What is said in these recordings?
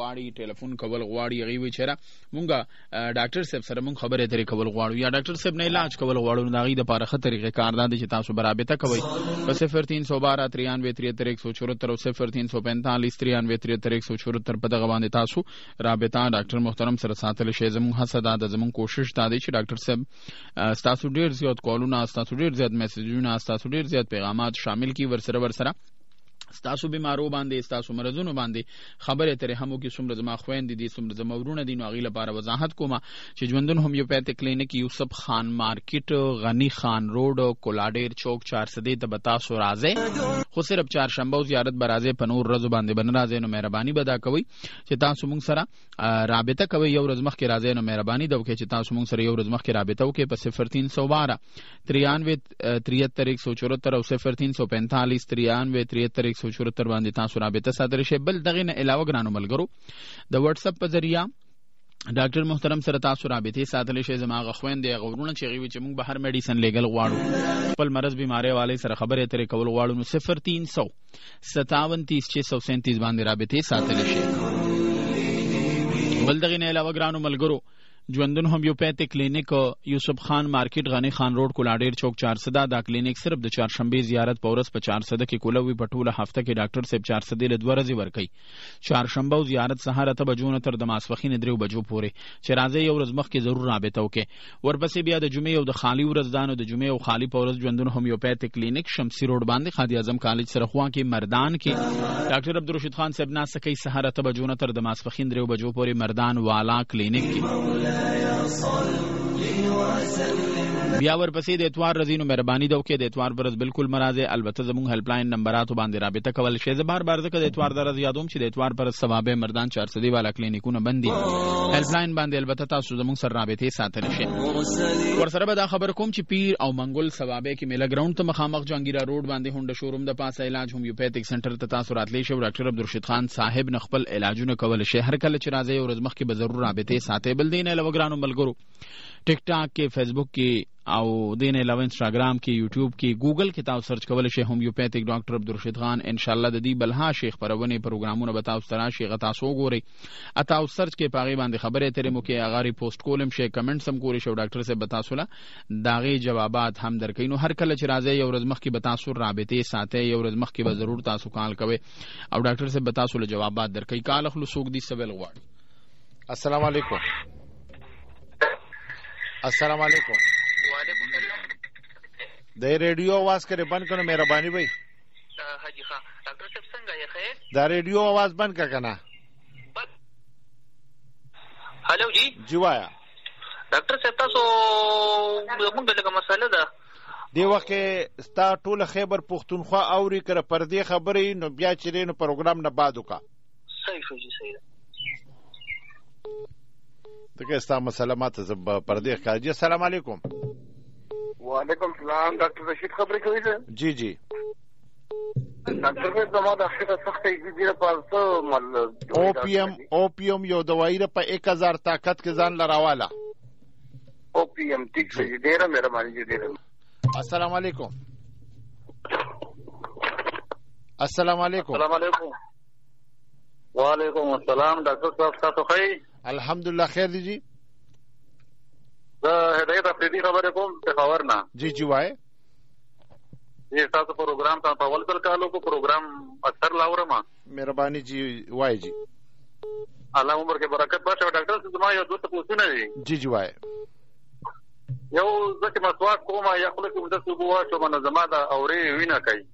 غواړي ټلیفون کول غواړي هغه وی چیرې مونږه ډاکټر صاحب سره مونږ خبرې اترې کول غواړو یا ډاکټر صاحب نه علاج کول غواړو دا غي د لپاره خطر طریقې کار دا چې تاسو برابر کوي په 0312 93 174 او 0345 93 174 په دغه باندې تاسو رابطه ډاکټر محترم سره ساتل شي زموږ حسد د زموږ کوشش دا دی چې ډاکټر صاحب تاسو ډیر زیات کالونه تاسو ډیر زیات میسجونه تاسو ډیر زیات پیغامات شامل کی ورسره ستاسو بیمارو باندې ستاسو مرزونو باندې خبره ترې همو کې څومره زما خويندې دي څومره زما ورونه دي نو غي لپاره وضاحت کوم چې ژوندون هومیوپیتھک کلینیک یوسف خان مارکیټ غنی خان روډ کولاډیر چوک 400 ته بتا سو راځي خو صرف چهارشنبه او زیارت برازه په نور ورځ باندې بن راځي نو مهرباني بدا کوي چې تاسو موږ سره رابطه کوي یو ورځ مخکې راځي نو مهرباني دا وکړي چې تاسو موږ سره یو ورځ مخکې رابطه وکړي په 0312 93 174 او 0345 93 174 باندې تاسو رابطه ساتل شي بل دغه نه علاوه ګرانو ملګرو د واتس اپ په ذریعہ ډاکټر محترم سره تاسو رابطه ساتل شي زماغه خويندې غوړونه چې غوي چې موږ بهر میډیسن لیګل غواړو خپل مرز بیماری والے سره خبرې اترې کول غواړو نو 0300 57 637 باندې رابطه ساتل شي بل دغه نه علاوه ګرانو ملګرو ژوندون هومیوپیتھک کلینیک یوسف خان مارکیټ غنی خان روډ کولاډیر چوک 400 دا کلینیک صرف د چهارشنبه زیارت پورس په 400 کې کولوي په ټوله هفته کې ډاکټر صاحب 400 له 2 ورځې ور کوي چهارشنبه او زیارت سهار ته بجونه تر د ماسپخین 3 بجو پورې چې راځي یو ورځ مخکې ضرور رابطه وکړي ورپسې بیا د جمعې او د خالی ورځ دانو د جمعې او خالی پورس ژوندون هومیوپیتھک کلینیک شمسی روډ باندې خادی اعظم کالج سره خوا کې مردان کې ډاکټر عبدالرشید خان صاحب ناس کوي سهار ته بجونه تر د ماسپخین 3 بجو پورې مردان والا کلینیک کې بیا ورپسې د اتوار رزینو مهرباني دا وکړي د اتوار برز بالکل مرازه البته زموږ هیلپ لاین نمبراتو باندې رابطه کول شي زه بار ځکه د اتوار درز یادوم چې د اتوار پر ثوابه مردان 400 والا کلینیکونه بندي هیلپ لاین باندې البته تاسو زموږ سره رابطه ساتل شي ورسره به دا خبر کوم چې پیر او منګل ثوابه کې میلا ګراوند ته مخامخ جانګیرا روډ باندې هونډه شوروم د پاسه علاج هومیوپیتھک سنټر ته تاسو راتلی شو ډاکټر عبدالرشید خان صاحب نخپل علاجونه کول شي هر کله چې راځي ورځ مخ کې به ضرور رابطه ساتي بل دین له وګرانو ملګرو ټیک ټاک کې فیسبوک کې او دین علاوه انستګرام کې یوټیوب کې ګوګل کې تاسو سرچ کول شي هومیوپیتھک ډاکټر عبدالرشید خان ان شاء الله د دې بلها شیخ پرونه پروګرامونه به تاسو سره شي غتا سو ګوري اته او سرچ کې پاغي باندې خبره ترې مو کې اغاري پوسټ کولم شي کمنټس هم کولی شو ډاکټر صاحب بتا سوله داغي جوابات هم درکینو هر کله چې راځي یو ورځ مخ کې بتا سو رابطه ساتي یو ورځ مخ کې به ضرور تاسو کال کوي او ډاکټر صاحب بتا سوله جوابات درکې کال خلصوک دي سوال غواړي السلام علیکم السلام علیکم وعلیکم السلام د ریډیو आवाज کرے بند کرو مہربانی بھائی حاجی خان ډاکټر صاحب څنګه یې خیر دا ریډیو आवाज بند کا کنه هالو جی وایا ډاکټر صاحب تاسو موږ دغه مسله ده دی وخت ستا ټول خیبر پښتونخوا اوري کړه پر دې خبرې نو بیا چې نو پروګرام نه بعد وکا صحیح شو جی صحیح دغه ستا مسله ماته زب پر دې کاجی السلام علیکم وعلیکم السلام ډاکټر رشید خبرې کوي جی جی ډاکټر صاحب زما د اخیره سخت ایږي په مل اوپیم یو دوايي په 1000 طاقت کې ځان لراواله اوپیم ټیک شي ډیره مهرباني جی ډیره السلام علیکم السلام علیکم السلام علیکم وعلیکم السلام ډاکټر صاحب تاسو خیر الحمدلله خیر دی جی هدایت افریدی خبره کوم پېښور نه جی وای یہ تاسو پروګرام ته په اول ځل کالو کو پروګرام اکثر لاورم مهرباني جی وای جی الله عمر کې برکت واچو ډاکټر صاحب زما یو دوه پوښتنه دي جی وای یو ځکه مسواک کوم یا خپل کوم د څه واچو منظمه دا اورې وینا کوي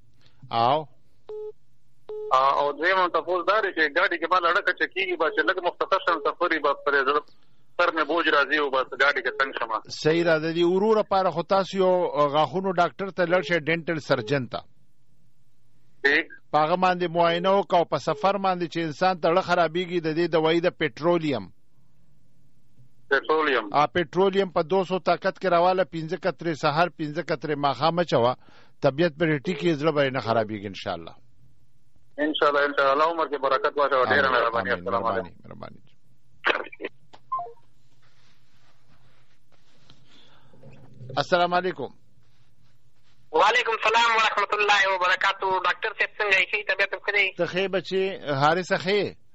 او دویم تاسو داري چې ګاډي کې باندې اړه کچکیږي چې لږ مختصر شم سفرې به پرې سر مې بوج راځي او بس ګاډي کې څنګه شمه صحیح را دي ورور لپاره خو تاسو یو غاخونو ډاکټر ته لړ شي ډینټل سرجن ته ٹھیک پاغه باندې معاینه وکاو په سفر باندې چې انسان ته لړ خرابېږي د دې دوايي د پېټرولیم په 200 طاقت کې راواله 15 کتره سحر 15 کتره ماخامه چوا طبيعت پر ټیکي زړه به نه خرابېږي ان شاء الله الله عمر کې برکت واچو ډیره مهرباني السلام علیکم مهرباني السلام علیکم وعلیکم السلام ورحمۃ اللہ وبرکاتہ ډاکټر صاحب څنګه یې طبیعت ښه ده ته ښه بچي حارث ښه